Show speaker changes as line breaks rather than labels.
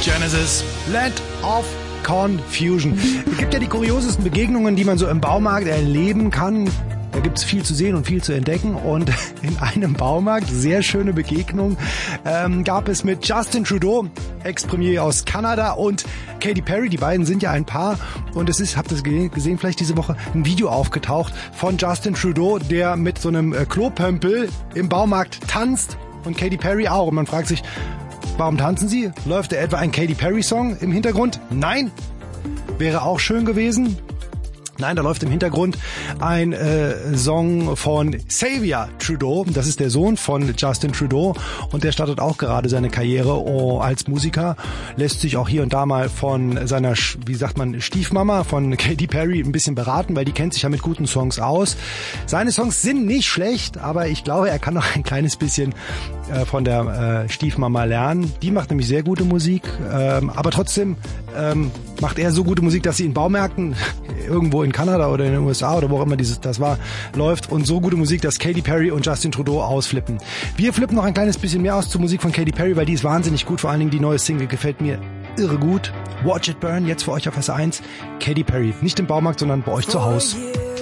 Genesis, Land of Confusion. Es gibt ja die kuriosesten Begegnungen, die man so im Baumarkt erleben kann. Da gibt's viel zu sehen und viel zu entdecken. Und in einem Baumarkt, sehr schöne Begegnung, gab es mit Justin Trudeau, Ex-Premier aus Kanada, und Katy Perry. Die beiden sind ja ein Paar. Und es ist, habt ihr es gesehen, vielleicht diese Woche, ein Video aufgetaucht von Justin Trudeau, der mit so einem Klopömpel im Baumarkt tanzt. Und Katy Perry auch. Und man fragt sich, warum tanzen sie? Läuft da etwa ein Katy Perry-Song im Hintergrund? Nein. Wäre auch schön gewesen. Nein, da läuft im Hintergrund ein Song von Xavier Trudeau. Das ist der Sohn von Justin Trudeau und der startet auch gerade seine Karriere als Musiker. Lässt sich auch hier und da mal von seiner, wie sagt man, Stiefmama von Katy Perry ein bisschen beraten, weil die kennt sich ja mit guten Songs aus. Seine Songs sind nicht schlecht, aber ich glaube, er kann noch ein kleines bisschen von der Stiefmama lernen. Die macht nämlich sehr gute Musik, aber trotzdem macht er so gute Musik, dass sie in Baumärkten irgendwo in Kanada oder in den USA oder wo auch immer das war, läuft, und so gute Musik, dass Katy Perry und Justin Trudeau ausflippen. Wir flippen noch ein kleines bisschen mehr aus zur Musik von Katy Perry, weil die ist wahnsinnig gut, vor allen Dingen die neue Single gefällt mir irre gut. Watch It Burn, jetzt für euch auf S1. Katy Perry, nicht im Baumarkt, sondern bei euch zu Hause.